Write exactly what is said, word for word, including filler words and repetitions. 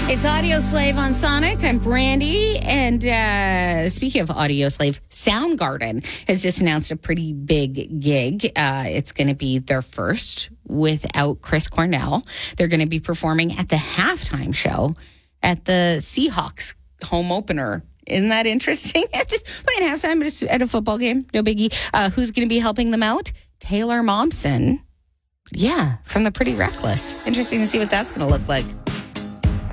It's Audio Slave on Sonic. I'm Brandy. And uh, speaking of Audio Slave, Soundgarden has just announced a pretty big gig. Uh, it's going to be their first without Chris Cornell. They're going to be performing at the halftime show at the Seahawks home opener. Isn't that interesting? Just playing halftime just at a football game. No biggie. Uh, who's going to be helping them out? Taylor Momsen. Yeah, from the Pretty Reckless. Interesting to see what that's going to look like.